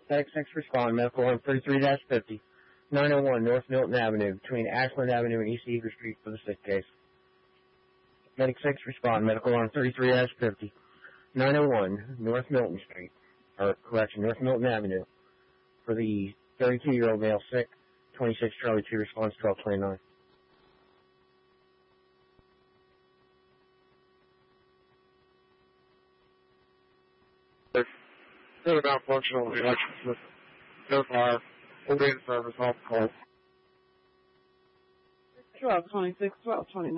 Medic 6 respond, medical alarm 33-50, 901 North Milton Avenue, between Ashland Avenue and East Eager Street for the sick case. Medic 6 respond, medical alarm 33-50, 901 North Milton Street, North Milton Avenue, for the 32-year-old male sick, 26 Charlie 2 response 1229. Still malfunctional electric system. No fire. Full data service off call. 1226, 1229.